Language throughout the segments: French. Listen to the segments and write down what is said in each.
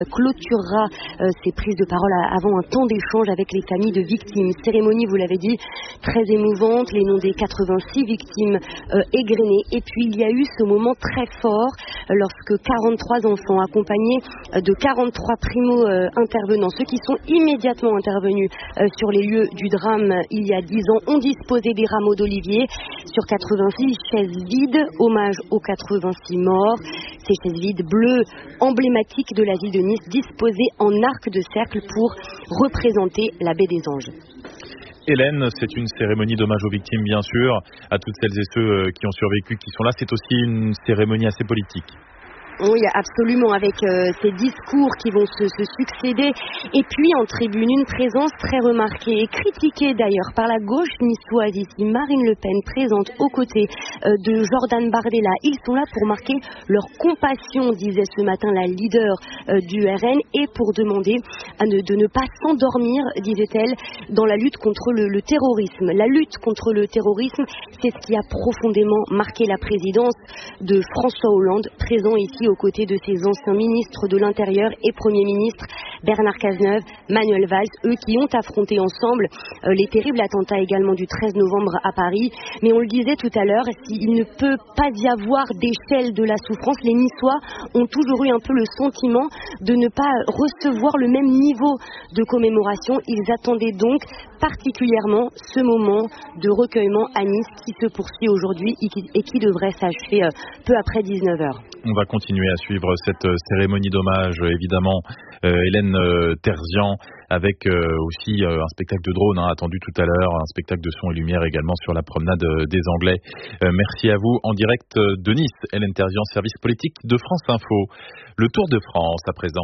clôturera ses prises de parole avant un temps d'échange avec les familles de victimes. Cérémonie, vous l'avez dit, très émouvante, les noms des 86 victimes égrenés. Et puis il y a eu ce moment très fort lorsque 43 enfants accompagnés de 43 primo-intervenants, ceux qui sont immédiatement intervenus sur les lieux du drame il y a 10 ans, ont disposé des rameaux d'olivier sur 86 chaises vides, hommage aux 86 morts. Ces chaises vides bleues emblématiques de la ville de Nice, disposées en arc de cercle pour représenter la baie des Anges. Hélène, c'est une cérémonie d'hommage aux victimes, bien sûr, à toutes celles et ceux qui ont survécu, qui sont là. C'est aussi une cérémonie assez politique. Oui, absolument, avec ces discours qui vont se succéder. Et puis en tribune, une présence très remarquée et critiquée d'ailleurs par la gauche niçoise ici. Marine Le Pen présente aux côtés de Jordan Bardella. Ils sont là pour marquer leur compassion, disait ce matin la leader du RN, et pour demander de ne pas s'endormir, disait-elle, dans la lutte contre le terrorisme. La lutte contre le terrorisme, c'est ce qui a profondément marqué la présidence de François Hollande, présent ici aux côtés de ses anciens ministres de l'Intérieur et Premier ministre Bernard Cazeneuve, Manuel Valls, eux qui ont affronté ensemble les terribles attentats également du 13 novembre à Paris. Mais on le disait tout à l'heure, il ne peut pas y avoir d'échelle de la souffrance. Les Niçois ont toujours eu un peu le sentiment de ne pas recevoir le même niveau de commémoration. Ils attendaient donc particulièrement ce moment de recueillement à Nice qui se poursuit aujourd'hui et qui devrait s'achever peu après 19h. On va continuer à suivre cette cérémonie d'hommage, évidemment, Hélène Terzian, avec aussi un spectacle de drone attendu tout à l'heure, un spectacle de son et lumière également sur la promenade des Anglais. Merci à vous en direct de Nice, Hélène Terzian, service politique de France Info. Le Tour de France à présent.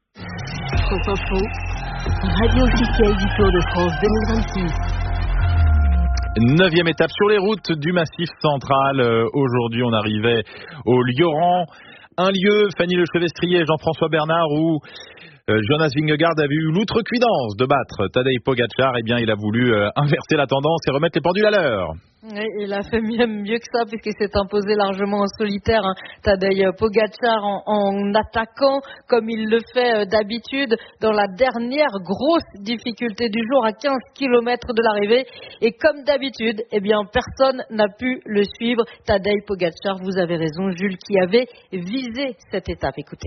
France Info, radio officielle du Tour de France 2026. 9e étape sur les routes du Massif central. Aujourd'hui, on arrivait au Lioran, un lieu, Fanny Lechevestrier et Jean-François Bernard, où Jonas Vingegaard avait eu l'outrecuidance de battre Tadej Pogačar. Eh bien, il a voulu inverser la tendance et remettre les pendules à l'heure. Oui, il a fait mieux que ça puisqu'il s'est imposé largement en solitaire, Tadej Pogačar, en attaquant comme il le fait d'habitude dans la dernière grosse difficulté du jour à 15 km de l'arrivée. Et comme d'habitude, eh bien personne n'a pu le suivre. Tadej Pogačar, vous avez raison, Jules, qui avait visé cette étape. Écoutez.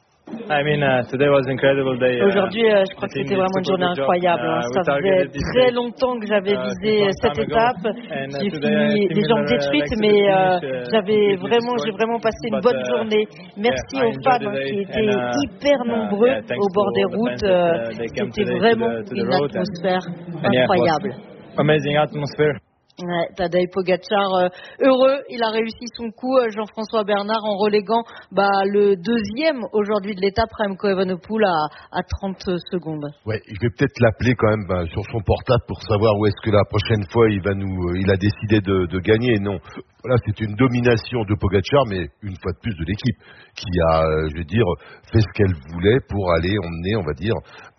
Aujourd'hui, je crois que c'était vraiment une journée incroyable. Ça faisait très longtemps que j'avais visé cette étape. J'ai fini les jambes détruites, mais j'ai vraiment passé une bonne journée. Merci aux fans qui étaient hyper nombreux au bord des routes. C'était vraiment une atmosphère incroyable. Amazing atmosphere. Ouais, Tadej Pogačar heureux, il a réussi son coup, Jean-François Bernard, en reléguant le deuxième aujourd'hui de l'étape, Remco Evenepoel à 30 secondes. Ouais, je vais peut-être l'appeler quand même sur son portable pour savoir où est-ce que la prochaine fois il a décidé de gagner. Non, voilà, c'est une domination de Pogačar, mais une fois de plus de l'équipe qui a, fait ce qu'elle voulait pour aller emmener, on va dire,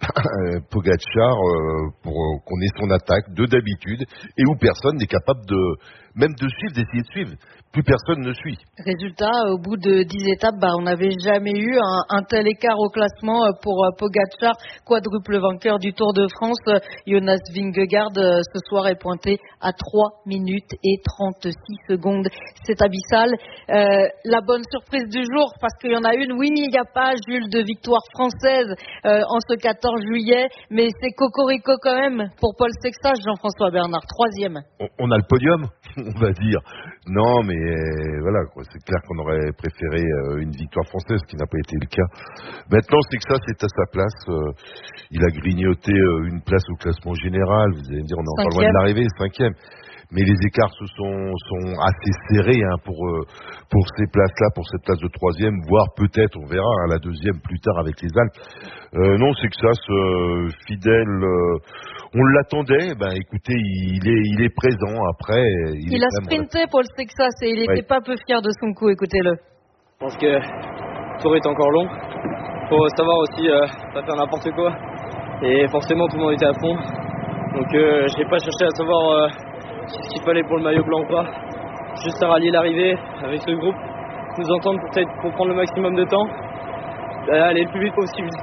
Pogačar pour qu'on ait son attaque de d'habitude et où personne n'est capable d'essayer de suivre. Plus personne ne suit. Résultat, au bout de 10 étapes, on n'avait jamais eu un tel écart au classement pour Pogačar, quadruple vainqueur du Tour de France. Jonas Vingegaard, ce soir, est pointé à 3 minutes et 36 secondes. C'est abyssal. La bonne surprise du jour, parce qu'il y en a une, oui, il n'y a pas, Jules, de victoire française en ce 14 juillet, mais c'est cocorico quand même pour Paul Sexas, Jean-François Bernard, 3e. On a le podium, on va dire. Non, mais voilà, c'est clair qu'on aurait préféré une victoire française, ce qui n'a pas été le cas. Maintenant, Sexas est à sa place. Il a grignoté une place au classement général. Vous allez me dire, on est encore loin de l'arrivée, 5e. Mais les écarts sont assez serrés pour ces places-là, pour cette place de 3e, voire peut-être, on verra, la 2e plus tard avec les Alpes. Non, Sexas, fidèle, on l'attendait. Écoutez, il est présent. Après, il a sprinté Paul Sexas et il n'était pas peu fier de son coup. Écoutez-le. Je pense que le tour est encore long. Faut savoir aussi pas faire n'importe quoi. Et forcément, tout le monde était à fond. Donc, j'ai pas cherché à savoir ce qu'il fallait pour le maillot blanc ou pas. Juste à rallier l'arrivée avec ce groupe, nous entendre pour prendre le maximum de temps, aller le plus vite possible